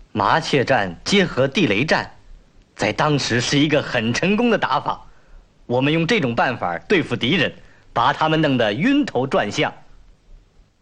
麻雀战结合地雷战，在当时是一个很成功的打法。我们用这种办法对付敌人，把他们弄得晕头转向。